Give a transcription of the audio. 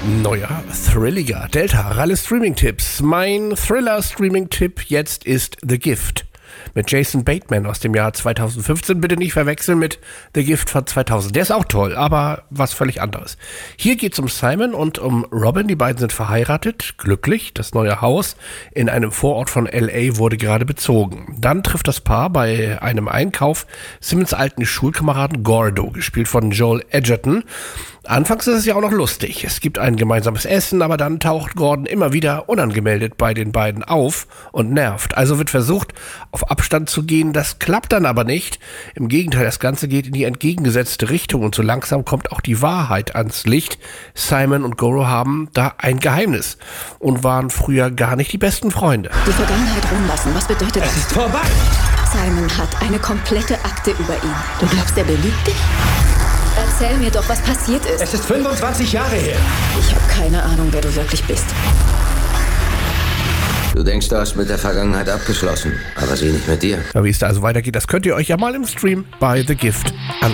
Neuer, thrilliger Delta Ralle Streaming-Tipps. Mein Thriller-Streaming-Tipp jetzt ist The Gift mit Jason Bateman aus dem Jahr 2015. Bitte nicht verwechseln mit The Gift von 2000. Der ist auch toll, aber was völlig anderes. Hier geht es um Simon und um Robin. Die beiden sind verheiratet, glücklich. Das neue Haus in einem Vorort von L.A. wurde gerade bezogen. Dann trifft das Paar bei einem Einkauf Simons alten Schulkameraden Gordo, gespielt von Joel Edgerton. Anfangs ist es ja auch noch lustig. Es gibt ein gemeinsames Essen, aber dann taucht Gordon immer wieder unangemeldet bei den beiden auf und nervt. Also wird versucht, auf Abstand zu gehen. Das klappt dann aber nicht. Im Gegenteil, das Ganze geht in die entgegengesetzte Richtung und so langsam kommt auch die Wahrheit ans Licht. Simon und Goro haben da ein Geheimnis und waren früher gar nicht die besten Freunde. Die Vergangenheit ruhen lassen, was bedeutet das? Es ist vorbei! Simon hat eine komplette Akte über ihn. Du glaubst, er belügt dich? Erzähl mir doch, was passiert ist. Es ist 25 Jahre her. Ich habe keine Ahnung, wer du wirklich bist. Du denkst, du hast mit der Vergangenheit abgeschlossen, aber sie nicht mit dir. Ja, wie es da also weitergeht, das könnt ihr euch ja mal im Stream bei The Gift anschauen.